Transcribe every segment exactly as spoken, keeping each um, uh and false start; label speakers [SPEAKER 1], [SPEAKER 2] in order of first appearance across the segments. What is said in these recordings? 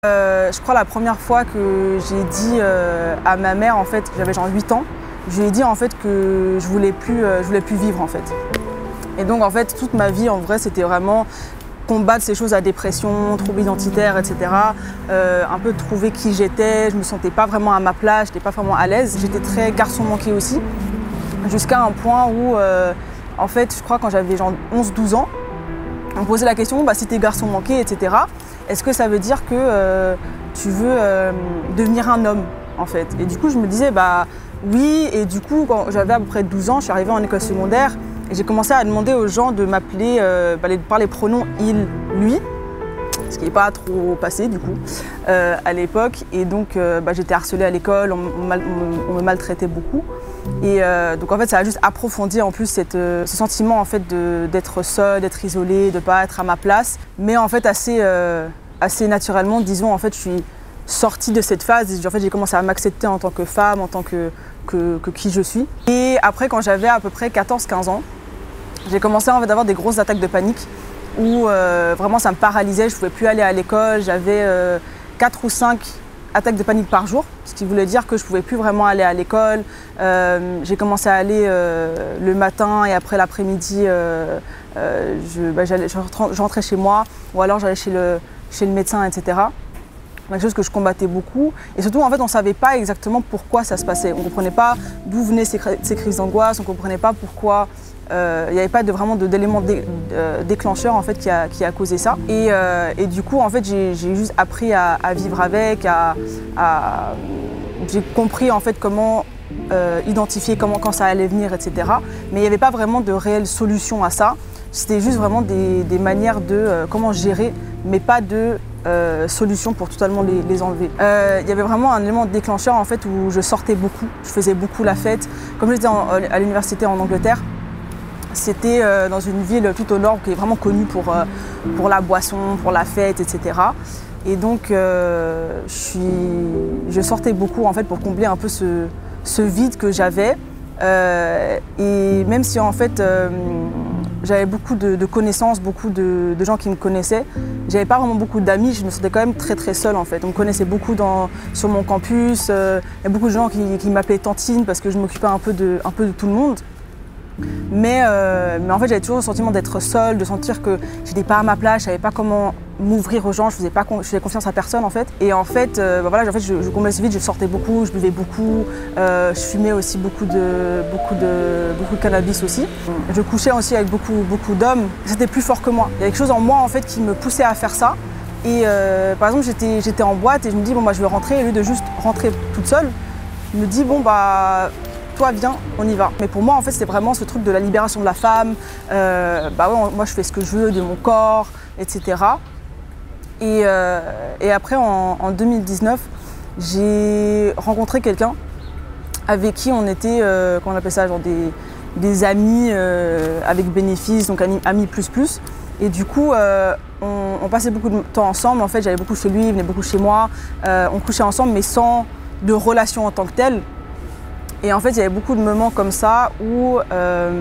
[SPEAKER 1] Euh, je crois la première fois que j'ai dit euh, à ma mère, en fait, j'avais genre huit ans, je lui ai dit en fait que je voulais plus, euh, je voulais plus vivre en fait. Et donc en fait toute ma vie en vrai c'était vraiment combattre ces choses, la dépression, troubles identitaires, et cetera. Euh, un peu trouver qui j'étais, je me sentais pas vraiment à ma place, j'étais pas vraiment à l'aise. J'étais très garçon manqué aussi, jusqu'à un point où euh, en fait je crois quand j'avais genre onze douze ans, on me posait la question, bah, si t'es garçon manqué, et cetera, est-ce que ça veut dire que euh, tu veux euh, devenir un homme en fait? Et du coup je me disais bah oui, et du coup quand j'avais à peu près douze ans, je suis arrivée en école secondaire et j'ai commencé à demander aux gens de m'appeler euh, bah, par les pronoms il, lui, ce qui n'est pas trop passé du coup euh, à l'époque. Et donc euh, bah, j'étais harcelée à l'école, on, on, on, on me maltraitait beaucoup. Et euh, donc en fait ça a juste approfondi en plus cette, euh, ce sentiment en fait d'être seule, d'être isolée, de ne pas être à ma place. Mais en fait assez, euh, assez naturellement, disons, en fait je suis sortie de cette phase et en fait j'ai commencé à m'accepter en tant que femme, en tant que, que, que qui je suis. Et après quand j'avais à peu près quatorze quinze ans, j'ai commencé en fait, à avoir des grosses attaques de panique où euh, vraiment ça me paralysait, je ne pouvais plus aller à l'école, j'avais euh, quatre ou cinq attaques de panique par jour, ce qui voulait dire que je ne pouvais plus vraiment aller à l'école. Euh, j'ai commencé à aller euh, le matin et après l'après-midi, euh, euh, je, bah, je rentrais chez moi ou alors j'allais chez le, chez le médecin, et cetera. Quelque chose que je combattais beaucoup. Et surtout, en fait, on ne savait pas exactement pourquoi ça se passait. On ne comprenait pas d'où venaient ces, ces crises d'angoisse, on ne comprenait pas pourquoi euh, il n'y avait pas de, vraiment d'éléments dé, euh, déclencheurs en fait, qui, a, qui a causé ça. Et, euh, et du coup, en fait, j'ai juste appris à, à vivre avec, à, à, j'ai compris en fait, comment euh, identifier comment, quand ça allait venir, et cetera. Mais il n'y avait pas vraiment de réelle solution à ça. C'était juste vraiment des, des manières de euh, comment gérer, mais pas de Euh, solution pour totalement les, les enlever. Il euh, y avait vraiment un élément déclencheur en fait où je sortais beaucoup, je faisais beaucoup la fête. Comme je disais à l'université en Angleterre, c'était euh, dans une ville tout au nord qui est vraiment connue pour, euh, pour la boisson, pour la fête, et cetera. Et donc euh, je, suis, je sortais beaucoup en fait pour combler un peu ce, ce vide que j'avais. Euh, et même si en fait euh, j'avais beaucoup de, de connaissances, beaucoup de, de gens qui me connaissaient, j'avais pas vraiment beaucoup d'amis, je me sentais quand même très très seule en fait. On me connaissait beaucoup dans, sur mon campus, euh, il y a beaucoup de gens qui, qui m'appelaient Tantine parce que je m'occupais un peu de, un peu de tout le monde. Mais, euh, mais en fait j'avais toujours le sentiment d'être seule, de sentir que j'étais pas à ma place, je savais pas comment m'ouvrir aux gens, je faisais pas je faisais confiance à personne en fait. Et en fait, euh, bah voilà, en fait je, je comblais ce vide, je sortais beaucoup, je buvais beaucoup, euh, je fumais aussi beaucoup de, beaucoup, de, beaucoup de cannabis aussi. Je couchais aussi avec beaucoup, beaucoup d'hommes, c'était plus fort que moi. Il y avait quelque chose en moi en fait qui me poussait à faire ça. Et euh, par exemple j'étais j'étais en boîte et je me dis bon bah je vais rentrer, et au lieu de juste rentrer toute seule, je me dis bon bah toi viens, on y va. Mais pour moi en fait c'était vraiment ce truc de la libération de la femme, euh, bah ouais, moi je fais ce que je veux de mon corps, et cetera. Et, euh, et après en, en deux mille dix-neuf, j'ai rencontré quelqu'un avec qui on était, euh, comment on appelle ça, genre des, des amis euh, avec bénéfice, donc amis plus plus. Et du coup, euh, on, on passait beaucoup de temps ensemble. En fait, j'allais beaucoup chez lui, il venait beaucoup chez moi. Euh, on couchait ensemble, mais sans de relation en tant que telle. Et en fait, il y avait beaucoup de moments comme ça où, euh,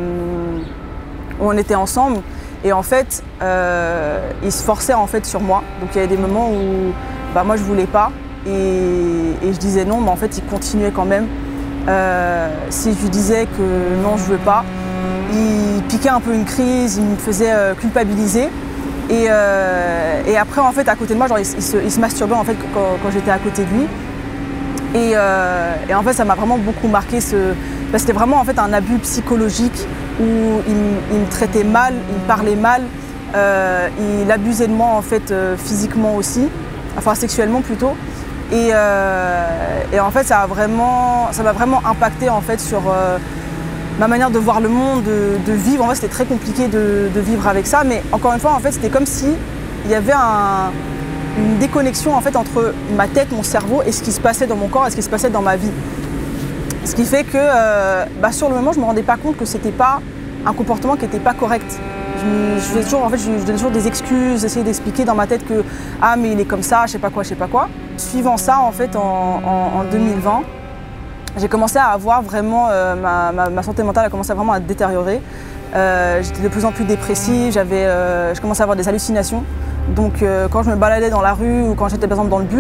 [SPEAKER 1] où on était ensemble. Et en fait, euh, il se forçait en fait sur moi. Donc il y avait des moments où bah, moi je voulais pas et, et je disais non, mais en fait il continuait quand même. Euh, si je lui disais que non, je veux pas, il piquait un peu une crise, il me faisait euh, culpabiliser. Et, euh, et après en fait à côté de moi, genre, il, il, se, il se masturbait en fait quand, quand j'étais à côté de lui. Et, euh, et en fait ça m'a vraiment beaucoup marqué. Ce... Bah, c'était vraiment en fait un abus psychologique où il, il me traitait mal, il me parlait mal, euh, il abusait de moi en fait euh, physiquement aussi, enfin sexuellement plutôt. Et, euh, et en fait ça a vraiment, ça m'a vraiment impacté en fait sur euh, ma manière de voir le monde, de, de vivre. En fait c'était très compliqué de, de vivre avec ça, mais encore une fois en fait c'était comme si il y avait un, une déconnexion en fait entre ma tête, mon cerveau et ce qui se passait dans mon corps et ce qui se passait dans ma vie. Ce qui fait que euh, bah, sur le moment, je ne me rendais pas compte que c'était pas un comportement qui n'était pas correct. Je, je, faisais toujours, en fait, je, je donnais toujours des excuses, j'essayais d'expliquer dans ma tête que ah mais il est comme ça, je sais pas quoi, je sais pas quoi. Suivant ça, en fait, en, en, en deux mille vingt, j'ai commencé à avoir vraiment euh, ma, ma, ma santé mentale a commencé vraiment à se détériorer. Euh, j'étais de plus en plus dépressive, j'avais, euh, je commençais à avoir des hallucinations. Donc euh, quand je me baladais dans la rue ou quand j'étais par exemple dans le bus,